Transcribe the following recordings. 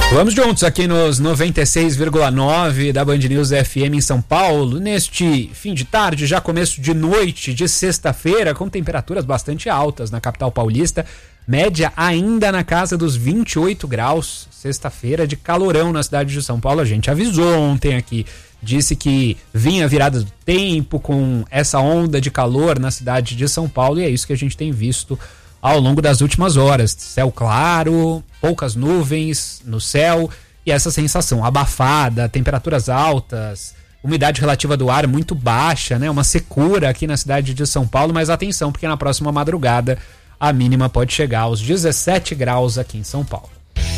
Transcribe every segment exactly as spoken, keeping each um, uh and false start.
Vamos juntos aqui nos noventa e seis vírgula nove da Band News F M em São Paulo, neste fim de tarde, já começo de noite de sexta-feira, com temperaturas bastante altas na capital paulista, média ainda na casa dos vinte e oito graus, sexta-feira de calorão na cidade de São Paulo. A gente avisou ontem aqui, disse que vinha a virada do tempo com essa onda de calor na cidade de São Paulo, e é isso que a gente tem visto ao longo das últimas horas. Céu claro, poucas nuvens no céu e essa sensação abafada, temperaturas altas, umidade relativa do ar muito baixa, né? Uma secura aqui na cidade de São Paulo, mas atenção, porque na próxima madrugada a mínima pode chegar aos dezessete graus aqui em São Paulo.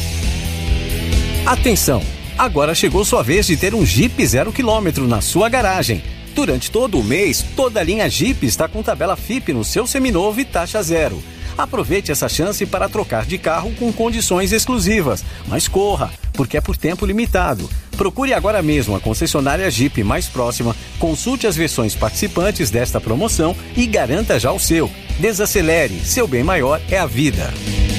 Atenção! Agora chegou sua vez de ter um Jeep zero quilômetro na sua garagem. Durante todo o mês, toda a linha Jeep está com tabela F I P no seu seminovo e taxa zero. Aproveite essa chance para trocar de carro com condições exclusivas, mas corra, porque é por tempo limitado. Procure agora mesmo a concessionária Jeep mais próxima, consulte as versões participantes desta promoção e garanta já o seu. Desacelere, seu bem maior é a vida.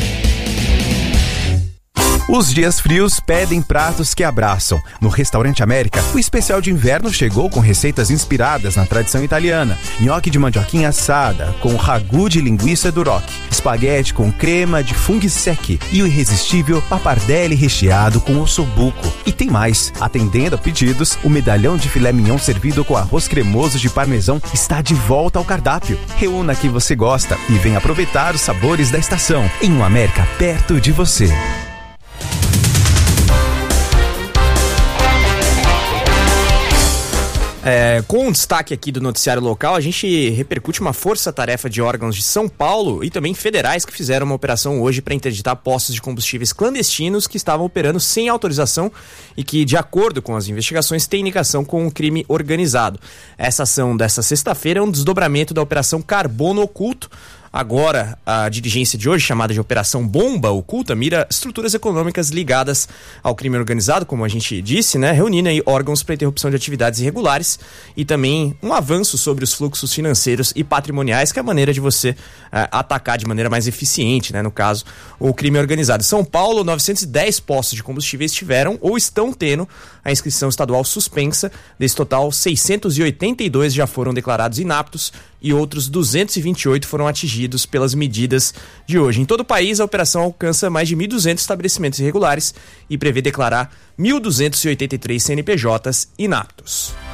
Os dias frios pedem pratos que abraçam. No Restaurante América, o especial de inverno chegou com receitas inspiradas na tradição italiana. Nhoque de mandioquinha assada, com ragu de linguiça duroc, espaguete com crema de funghi secchi e o irresistível pappardelle recheado com ossobuco. E tem mais. Atendendo a pedidos, o medalhão de filé mignon servido com arroz cremoso de parmesão está de volta ao cardápio. Reúna que você gosta e venha aproveitar os sabores da estação em um América perto de você. É, com um destaque aqui do noticiário local, a gente repercute uma força-tarefa de órgãos de São Paulo e também federais que fizeram uma operação hoje para interditar postos de combustíveis clandestinos que estavam operando sem autorização e que, de acordo com as investigações, têm ligação com um crime organizado. Essa ação dessa sexta-feira é um desdobramento da Operação Carbono Oculto. Agora, a diligência de hoje, chamada de Operação Bomba Oculta, mira estruturas econômicas ligadas ao crime organizado, como a gente disse, né? Reunindo aí órgãos para interrupção de atividades irregulares e também um avanço sobre os fluxos financeiros e patrimoniais, que é a maneira de você uh, atacar de maneira mais eficiente, né? No caso, o crime organizado. Em São Paulo, novecentos e dez postos de combustíveis tiveram ou estão tendo a inscrição estadual suspensa. Desse total, seiscentos e oitenta e dois já foram declarados inaptos e outros duzentos e vinte e oito foram atingidos pelas medidas de hoje. Em todo o país, a operação alcança mais de mil e duzentos estabelecimentos irregulares e prevê declarar mil duzentos e oitenta e três C N P Js inaptos.